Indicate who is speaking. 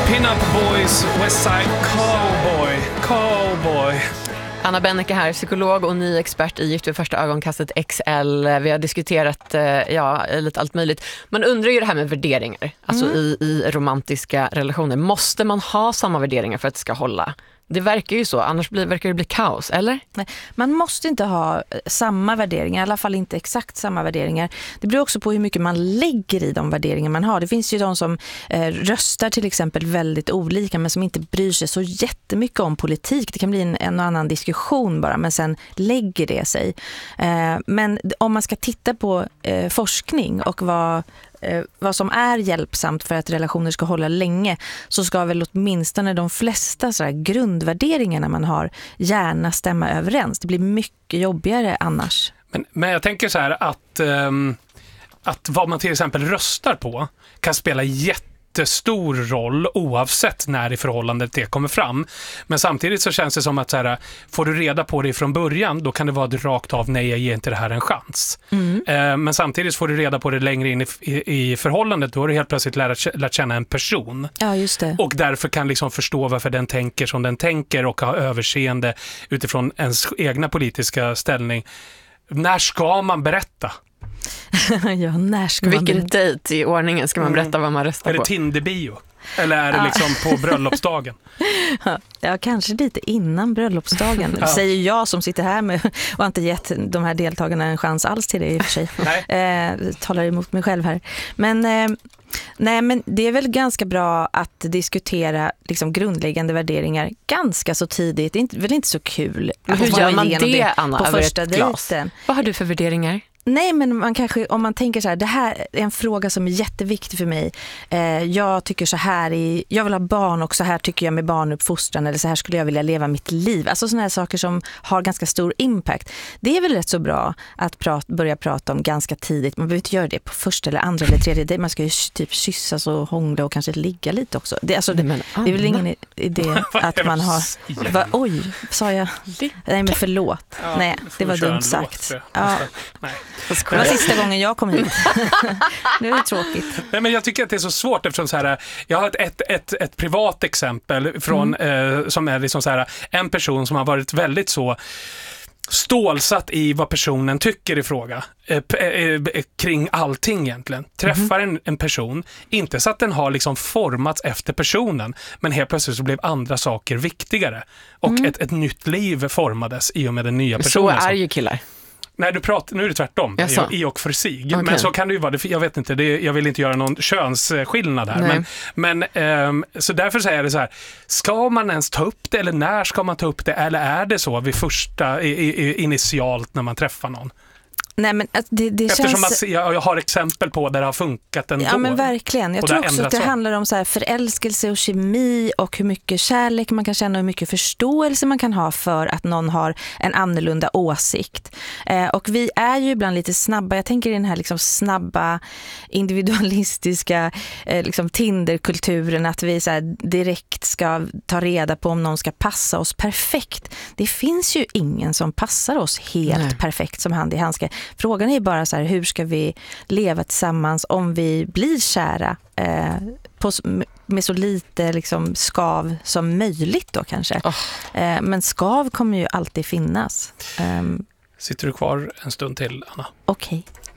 Speaker 1: Pin-Up Boys, Westside Cowboy.
Speaker 2: Anna Benneke här, psykolog och ny expert i Gift vid första ögonkastet XL. Vi har diskuterat lite allt möjligt. Man undrar ju det här med värderingar. Alltså i romantiska relationer. Måste man ha samma värderingar för att det ska hålla? Det verkar ju så, annars verkar det bli kaos, eller?
Speaker 3: Nej, man måste inte ha samma värderingar, i alla fall inte exakt samma värderingar. Det beror också på hur mycket man lägger i de värderingar man har. Det finns ju de som röstar till exempel väldigt olika men som inte bryr sig så jättemycket om politik. Det kan bli en och annan diskussion bara, men sen lägger det sig. Men om man ska titta på forskning och vad som är hjälpsamt för att relationer ska hålla länge, så ska väl åtminstone de flesta så här grundvärderingarna man har gärna stämma överens. Det blir mycket jobbigare annars.
Speaker 1: Men jag tänker så här att vad man till exempel röstar på kan spela jättestor roll oavsett när i förhållandet det kommer fram. Men samtidigt så känns det som att så här, får du reda på det från början, då kan det vara rakt av nej, jag ger inte det här en chans. Men samtidigt får du reda på det längre in i förhållandet, då har du helt plötsligt lärt känna en person.
Speaker 3: Ja, just det.
Speaker 1: Och därför kan liksom förstå varför den tänker som den tänker och ha överseende utifrån ens egna politiska ställning. När ska man berätta?
Speaker 3: Ja, när ska man
Speaker 2: Vilken dejt i ordningen ska man berätta vad man röstar på?
Speaker 1: Är det Tinder-bio? Eller är det liksom på bröllopsdagen?
Speaker 3: Ja, kanske lite innan bröllopsdagen. Säger jag som sitter här med och inte gett de här deltagarna en chans alls till det i och för sig. Talar emot mig själv här. Men men det är väl ganska bra att diskutera liksom grundläggande värderingar ganska så tidigt. Det är väl inte så kul.
Speaker 2: Hur gör man det, Anna,
Speaker 3: på
Speaker 2: över
Speaker 3: första
Speaker 2: ett glas?
Speaker 3: dejten?
Speaker 2: Vad har du för värderingar?
Speaker 3: Nej, men man kanske, om man tänker så här, det här är en fråga som är jätteviktig för mig. Jag tycker så här, jag vill ha barn och så här tycker jag med barnuppfostran, eller så här skulle jag vilja leva mitt liv. Alltså såna här saker som har ganska stor impact. Det är väl rätt så bra att börja prata om ganska tidigt. Man behöver inte göra det på första eller andra eller tredje dejt. Man ska ju typ kyssas och hångla och kanske ligga lite också. Det är väl ingen idé att man har... Oj, sa jag? Nej, men förlåt.
Speaker 1: Ja,
Speaker 3: nej, det var dumt sagt.
Speaker 1: Nej.
Speaker 3: Det var sista gången jag kom hit. Nu är det tråkigt.
Speaker 1: Nej, men jag tycker att det är så svårt eftersom så här, jag har ett privat exempel från som är liksom så här, en person som har varit väldigt så stålsatt i vad personen tycker i fråga kring allting egentligen. Träffar en person, inte så att den har liksom formats efter personen, men helt plötsligt så blev andra saker viktigare och ett nytt liv formades i och med den nya personen.
Speaker 2: Så är ju killar.
Speaker 1: Nej, nu är det tvärtom. I och för sig.
Speaker 2: Okay.
Speaker 1: Men så kan det ju vara. Jag vet inte, jag vill inte göra någon könsskillnad här. Men så därför säger jag det så här. Ska man ens ta upp det, eller när ska man ta upp det? Eller är det så vid första, initialt när man träffar någon?
Speaker 3: Nej, men det
Speaker 1: eftersom
Speaker 3: känns...
Speaker 1: jag har exempel på där det har funkat ändå.
Speaker 3: Ja, men verkligen. Jag tror också att det handlar om så här förälskelse och kemi och hur mycket kärlek man kan känna och hur mycket förståelse man kan ha för att någon har en annorlunda åsikt. Och vi är ju ibland lite snabba. Jag tänker i den här liksom snabba, individualistiska liksom Tinder-kulturen, att vi så här direkt ska ta reda på om någon ska passa oss perfekt. Det finns ju ingen som passar oss helt perfekt som hand i handske. Frågan är bara så här, hur ska vi leva tillsammans om vi blir kära med så lite liksom skav som möjligt då kanske. Men skav kommer ju alltid finnas.
Speaker 1: Sitter du kvar en stund till, Anna?
Speaker 3: Okej.